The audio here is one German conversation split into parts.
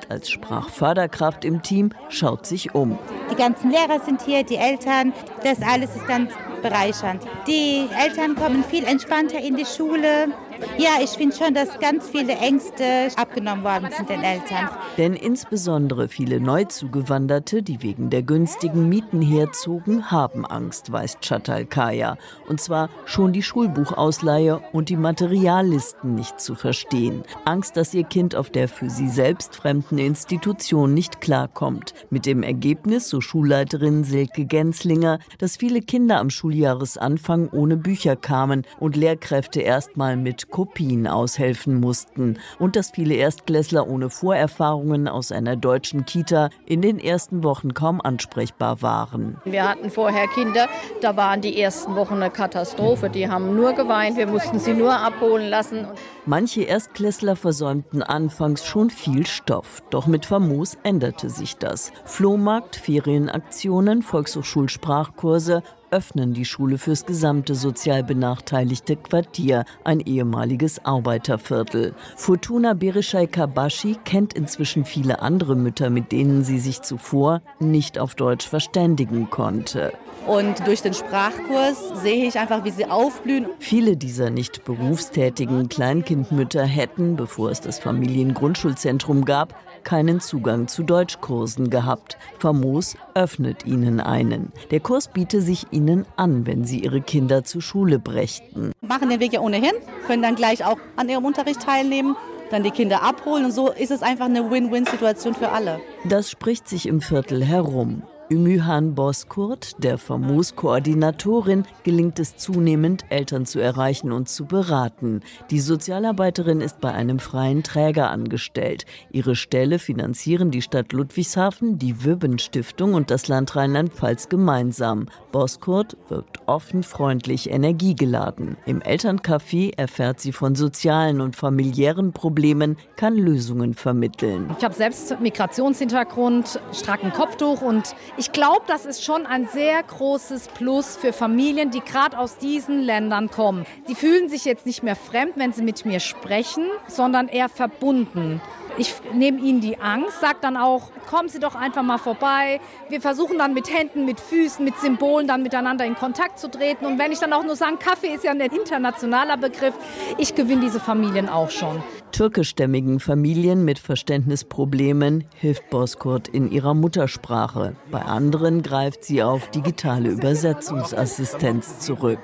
als Sprachförderkraft im Team, schaut sich um. Die ganzen Lehrer sind hier, die Eltern, das alles ist ganz bereichernd. Die Eltern kommen viel entspannter in die Schule. Ja, ich finde schon, dass ganz viele Ängste abgenommen worden sind den Eltern. Denn insbesondere viele Neuzugewanderte, die wegen der günstigen Mieten herzogen, haben Angst, weiß Çatal Kaya. Und zwar schon die Schulbuchausleihe und die Materiallisten nicht zu verstehen. Angst, dass ihr Kind auf der für sie selbst fremden Institution nicht klarkommt. Mit dem Ergebnis, so Schulleiterin Silke Genslinger, dass viele Kinder am Schuljahresanfang ohne Bücher kamen und Lehrkräfte erstmal mit Kopien aushelfen mussten. Und dass viele Erstklässler ohne Vorerfahrungen aus einer deutschen Kita in den ersten Wochen kaum ansprechbar waren. Wir hatten vorher Kinder, da waren die ersten Wochen eine Katastrophe. Die haben nur geweint, wir mussten sie nur abholen lassen. Manche Erstklässler versäumten anfangs schon viel Stoff. Doch mit Famos änderte sich das. Flohmarkt, Ferienaktionen, Volkshochschulsprachkurse öffnen die Schule fürs gesamte sozial benachteiligte Quartier, ein ehemaliges Arbeiterviertel. Fortuna Berishai-Kabashi kennt inzwischen viele andere Mütter, mit denen sie sich zuvor nicht auf Deutsch verständigen konnte. Und durch den Sprachkurs sehe ich einfach, wie sie aufblühen. Viele dieser nicht berufstätigen Kleinkindmütter hätten, bevor es das Familiengrundschulzentrum gab, keinen Zugang zu Deutschkursen gehabt. Famos öffnet ihnen einen. Der Kurs biete sich ihnen an, wenn sie ihre Kinder zur Schule brächten. Machen den Weg ja ohnehin, können dann gleich auch an ihrem Unterricht teilnehmen, dann die Kinder abholen. Und so ist es einfach eine Win-Win-Situation für alle. Das spricht sich im Viertel herum. Ümühan Bozkurt, der Famos-Koordinatorin, gelingt es zunehmend, Eltern zu erreichen und zu beraten. Die Sozialarbeiterin ist bei einem freien Träger angestellt. Ihre Stelle finanzieren die Stadt Ludwigshafen, die Wübben-Stiftung und das Land Rheinland-Pfalz gemeinsam. Bozkurt wirkt offen, freundlich, energiegeladen. Im Elterncafé erfährt sie von sozialen und familiären Problemen, kann Lösungen vermitteln. Ich habe selbst Migrationshintergrund, stracken Kopftuch und ich glaube, das ist schon ein sehr großes Plus für Familien, die gerade aus diesen Ländern kommen. Die fühlen sich jetzt nicht mehr fremd, wenn sie mit mir sprechen, sondern eher verbunden. Ich nehme ihnen die Angst, sage dann auch, kommen Sie doch einfach mal vorbei. Wir versuchen dann mit Händen, mit Füßen, mit Symbolen dann miteinander in Kontakt zu treten. Und wenn ich dann auch nur sage, Kaffee ist ja ein internationaler Begriff, ich gewinne diese Familien auch schon. Türkischstämmigen Familien mit Verständnisproblemen hilft Bozkurt in ihrer Muttersprache. Bei anderen greift sie auf digitale Übersetzungsassistenz zurück.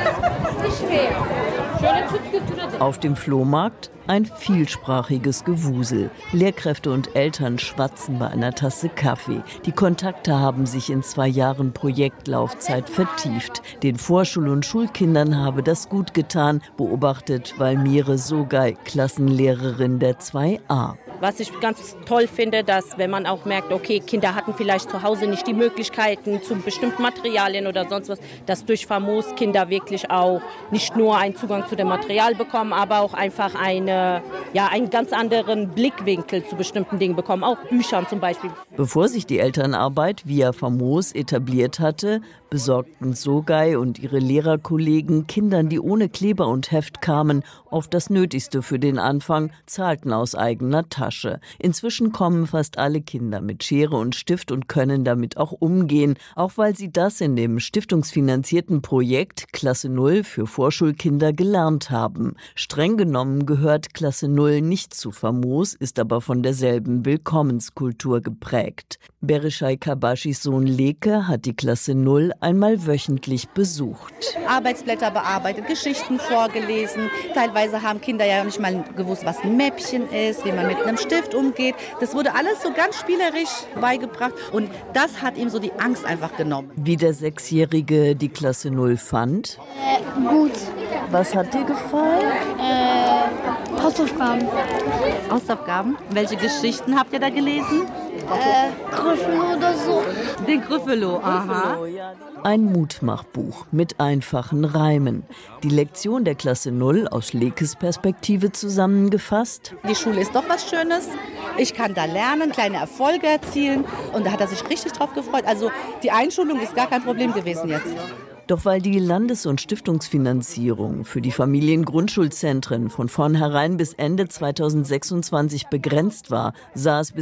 Auf dem Flohmarkt ein vielsprachiges Gewusel. Lehrkräfte und Eltern schwatzen bei einer Tasse Kaffee. Die Kontakte haben sich in 2 Jahren Projektlaufzeit vertieft. Den Vorschul- und Schulkindern habe das gut getan, beobachtet Valmire Sogay, Klassenlehrerin der 2a. Was ich ganz toll finde, dass wenn man auch merkt, okay, Kinder hatten vielleicht zu Hause nicht die Möglichkeiten zu bestimmten Materialien oder sonst was, dass durch Famos Kinder wirklich auch nicht nur einen Zugang zu dem Material bekommen, aber auch einfach einen ganz anderen Blickwinkel zu bestimmten Dingen bekommen, auch Büchern zum Beispiel. Bevor sich die Elternarbeit via Famos etabliert hatte, besorgten Sogay und ihre Lehrerkollegen Kindern, die ohne Kleber und Heft kamen, oft das Nötigste für den Anfang, zahlten aus eigener Tasche. Inzwischen kommen fast alle Kinder mit Schere und Stift und können damit auch umgehen, auch weil sie das in dem stiftungsfinanzierten Projekt Klasse 0 für Vorschulkinder gelernt haben. Streng genommen gehört Klasse 0 nicht zu Famos, ist aber von derselben Willkommenskultur geprägt. Berishai-Kabashis Sohn Leke hat die Klasse 0 einmal wöchentlich besucht. Arbeitsblätter bearbeitet, Geschichten vorgelesen. Teilweise haben Kinder ja nicht mal gewusst, was ein Mäppchen ist, wie man mit einem Stift umgeht. Das wurde alles so ganz spielerisch beigebracht und das hat ihm so die Angst einfach genommen. Wie der 6-Jährige die Klasse 0 fand? Gut. Was hat dir gefallen? Hausaufgaben. Hausaufgaben? Welche Geschichten habt ihr da gelesen? Gryffalo oder so. Den Gryffalo, aha. Ein Mutmachbuch mit einfachen Reimen. Die Lektion der Klasse 0 aus Lekes Perspektive zusammengefasst. Die Schule ist doch was Schönes. Ich kann da lernen, kleine Erfolge erzielen. Und da hat er sich richtig drauf gefreut. Also die Einschulung ist gar kein Problem gewesen jetzt. Doch weil die Landes- und Stiftungsfinanzierung für die Familiengrundschulzentren von vornherein bis Ende 2026 begrenzt war, sah es bis